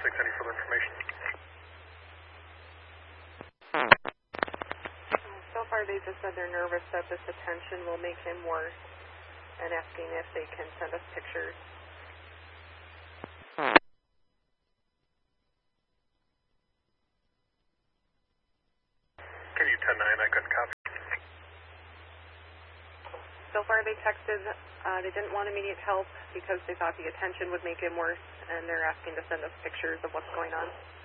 any further information? So far, they just said they're nervous that this attention will make him worse and asking if they can send us pictures. KU 10-9, I couldn't copy. So far, they texted they didn't want immediate help because they thought the attention would make him worse, and they're asking to send us pictures of what's going on.